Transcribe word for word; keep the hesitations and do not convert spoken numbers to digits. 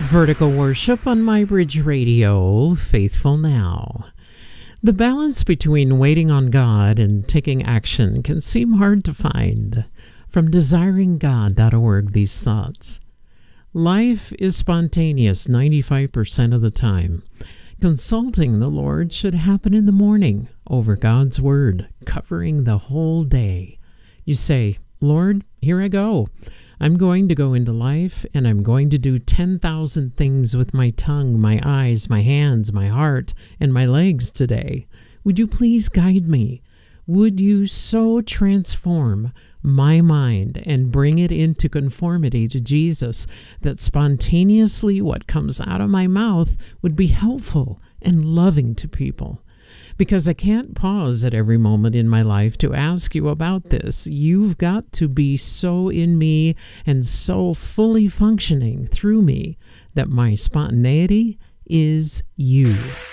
Vertical worship on MyBridge Radio, Faithful Now. The balance between waiting on God and taking action can seem hard to find. From desiring god dot org, these thoughts. Life is spontaneous ninety-five percent of the time. Consulting the Lord should happen in the morning over God's Word, covering the whole day. You say, Lord, here I go. I'm going to go into life, and I'm going to do ten thousand things with my tongue, my eyes, my hands, my heart, and my legs today. Would you please guide me? Would you so transform my mind and bring it into conformity to Jesus that spontaneously what comes out of my mouth would be helpful and loving to people? Because I can't pause at every moment in my life to ask you about this. You've got to be so in me and so fully functioning through me that my spontaneity is you.